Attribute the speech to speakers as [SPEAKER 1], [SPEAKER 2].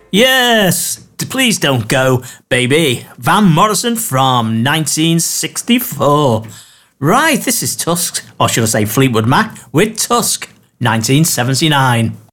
[SPEAKER 1] Yes, please don't go, baby. Van Morrison from 1964. Right, this is Tusk, or should I say Fleetwood Mac with Tusk, 1979.